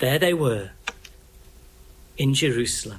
there they were in Jerusalem.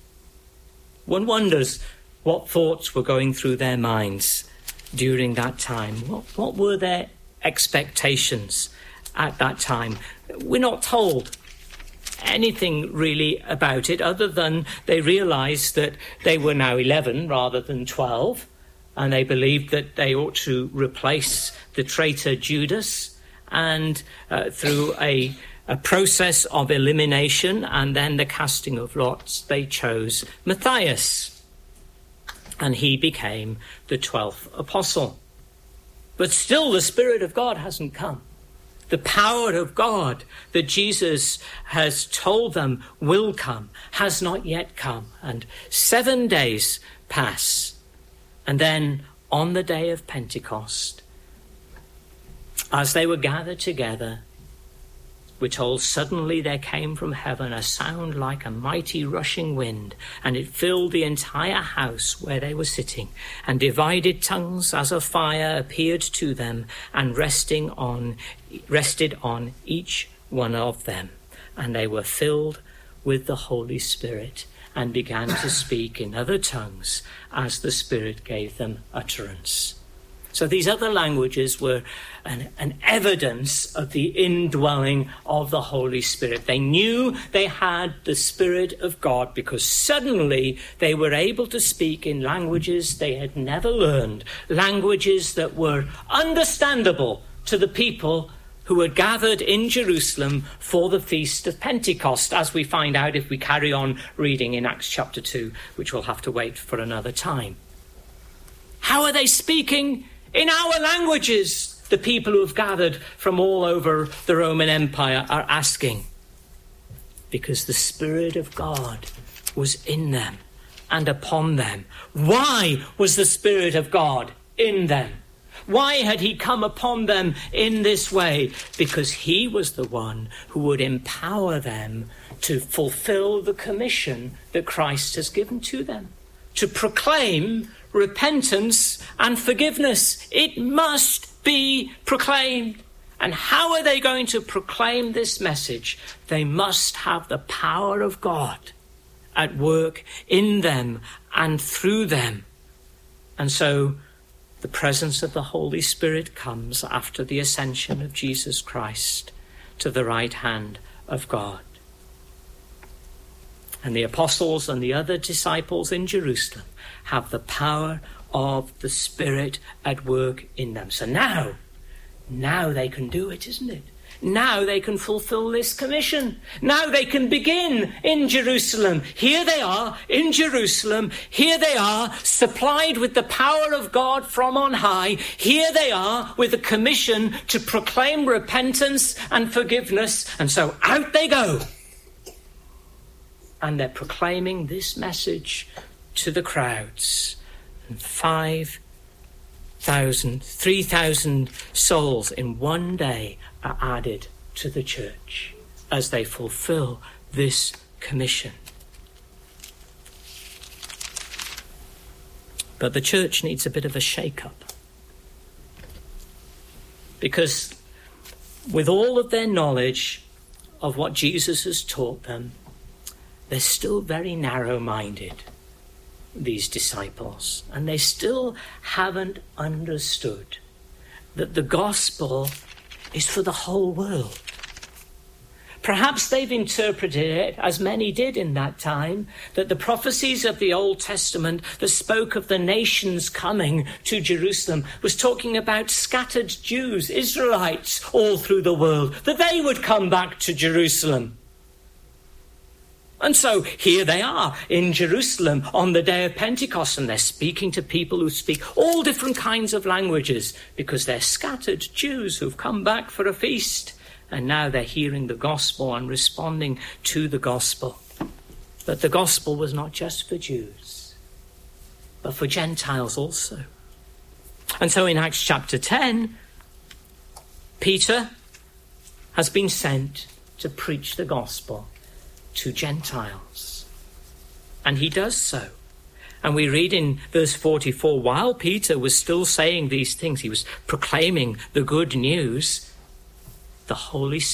One wonders what thoughts were going through their minds during that time. What were their expectations at that time? We're not told anything really about it, other than they realized that they were now 11 rather than 12, and they believed that they ought to replace the traitor Judas, and through a process of elimination and then the casting of lots, they chose Matthias, and he became the 12th apostle. But still the Spirit of God hasn't come. The power of God that Jesus has told them will come has not yet come. And 7 days pass. And then on the day of Pentecost, as they were gathered together, we're told suddenly there came from heaven a sound like a mighty rushing wind, and it filled the entire house where they were sitting, and divided tongues as of fire appeared to them and rested on each one of them. And they were filled with the Holy Spirit and began to speak in other tongues as the Spirit gave them utterance. So these other languages were an evidence of the indwelling of the Holy Spirit. They knew they had the Spirit of God because suddenly they were able to speak in languages they had never learned, languages that were understandable to the people who had gathered in Jerusalem for the Feast of Pentecost, as we find out if we carry on reading in Acts chapter 2, which we'll have to wait for another time. How are they speaking in our languages? The people who have gathered from all over the Roman Empire are asking. Because the Spirit of God was in them and upon them. Why was the Spirit of God in them? Why had he come upon them in this way? Because he was the one who would empower them to fulfill the commission that Christ has given to them, to proclaim repentance and forgiveness. It must be proclaimed. And how are they going to proclaim this message? They must have the power of God at work in them and through them. And so the presence of the Holy Spirit comes after the ascension of Jesus Christ to the right hand of God. And the apostles and the other disciples in Jerusalem have the power of the Spirit at work in them. So now they can do it, isn't it? Now they can fulfill this commission. Now they can begin in Jerusalem. Here they are in Jerusalem. Here they are supplied with the power of God from on high. Here they are with a commission to proclaim repentance and forgiveness. And so out they go. And they're proclaiming this message to the crowds. And 3,000 souls in one day are added to the church as they fulfill this commission. But the church needs a bit of a shake-up. Because with all of their knowledge of what Jesus has taught them, they're still very narrow-minded, these disciples, and they still haven't understood that the gospel is for the whole world. Perhaps they've interpreted it, as many did in that time, that the prophecies of the Old Testament that spoke of the nations coming to Jerusalem was talking about scattered Jews, Israelites, all through the world, that they would come back to Jerusalem. And so here they are in Jerusalem on the day of Pentecost, and they're speaking to people who speak all different kinds of languages because they're scattered Jews who've come back for a feast. And now they're hearing the gospel and responding to the gospel. But the gospel was not just for Jews, but for Gentiles also. And so in Acts chapter 10, Peter has been sent to preach the gospel to Gentiles. And he does so. And we read in verse 44, while Peter was still saying these things, he was proclaiming the good news, the Holy